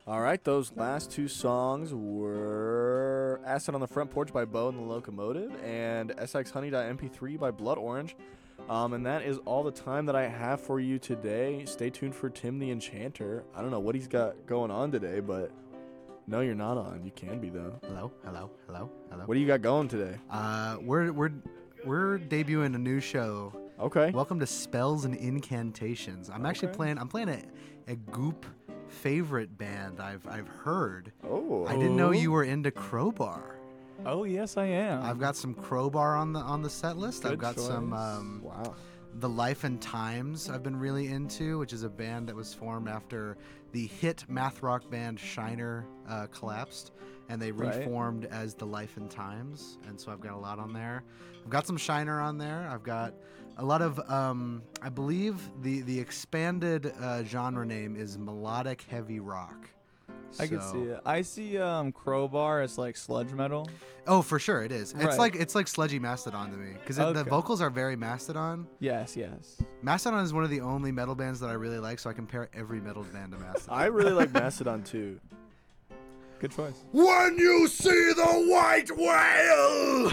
All right, those last two songs were Acid on the Front Porch by Bo and the Locomotive and SXHoney.mp3 by Blood Orange. And that is all the time that I have for you today. Stay tuned for Tim the Enchanter. I don't know what he's got going on today, but no, you're not on. You can be, though. Hello. What do you got going today? We're debuting a new show. Okay. Welcome to Spells and Incantations. I'm actually playing a Goop favorite band I've heard. Oh. I didn't know you were into Crowbar. Oh yes, I am. I've got some Crowbar on the set list. Good I've got choice. some Wow. The Life and Times I've been really into, which is a band that was formed after the hit math rock band Shiner collapsed, and they Right. reformed as The Life and Times, and so I've got a lot on there. I've got some Shiner on there. I've got a lot of, I believe the expanded genre name is melodic heavy rock. I can see it. I see Crowbar as like sludge metal. Oh, for sure it is. Right. It's like sludgy Mastodon to me because Okay. the vocals are very Mastodon. Yes. Mastodon is one of the only metal bands that I really like, so I compare every metal band to Mastodon. I really like Mastodon, too. Good choice. When you see the white whale!